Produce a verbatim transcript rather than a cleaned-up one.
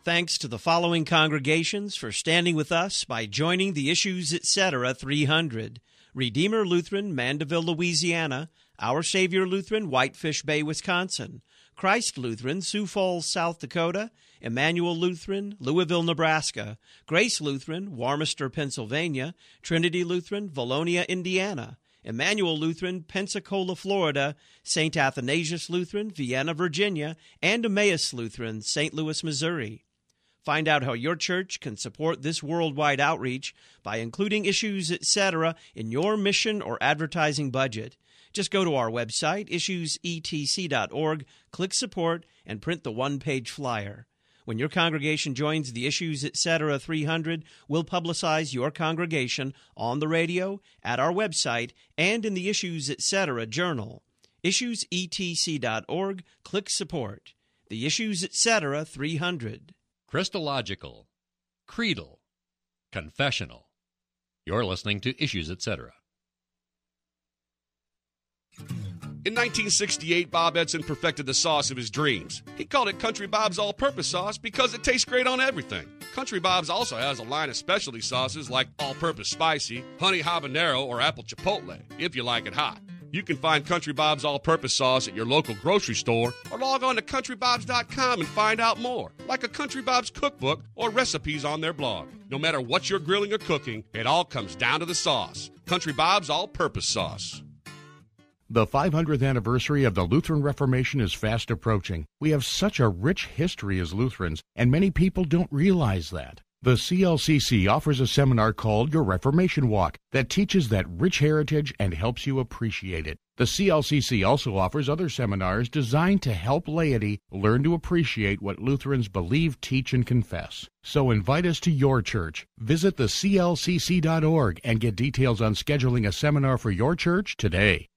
Thanks to the following congregations for standing with us by joining the Issues Etc. three hundred. Redeemer Lutheran, Mandeville, Louisiana. Our Savior Lutheran, Whitefish Bay, Wisconsin. Christ Lutheran, Sioux Falls, South Dakota. Emmanuel Lutheran, Louisville, Nebraska. Grace Lutheran, Warmester, Pennsylvania. Trinity Lutheran, Valonia, Indiana. Emmanuel Lutheran, Pensacola, Florida. Saint Athanasius Lutheran, Vienna, Virginia. And Emmaus Lutheran, Saint Louis, Missouri. Find out how your church can support this worldwide outreach by including Issues Etc. in your mission or advertising budget. Just go to our website, issues e t c dot org, click Support, and print the one-page flyer. When your congregation joins the Issues Etc. three hundred, we'll publicize your congregation on the radio, at our website, and in the Issues Etc. journal. issues e t c dot org, click Support. The Issues Etc. three hundred. Christological, creedal, confessional. You're listening to Issues Etc. In nineteen sixty-eight, Bob Edson perfected the sauce of his dreams. He called it Country Bob's All-Purpose Sauce because it tastes great on everything. Country Bob's also has a line of specialty sauces like All-Purpose Spicy, Honey Habanero, or Apple Chipotle, if you like it hot. You can find Country Bob's All-Purpose Sauce at your local grocery store or log on to country bobs dot com and find out more, like a Country Bob's cookbook or recipes on their blog. No matter what you're grilling or cooking, it all comes down to the sauce. Country Bob's All-Purpose Sauce. The five hundredth anniversary of the Lutheran Reformation is fast approaching. We have such a rich history as Lutherans, and many people don't realize that. The C L C C offers a seminar called Your Reformation Walk that teaches that rich heritage and helps you appreciate it. The C L C C also offers other seminars designed to help laity learn to appreciate what Lutherans believe, teach, and confess. So invite us to your church. Visit the c l c c dot org and get details on scheduling a seminar for your church today.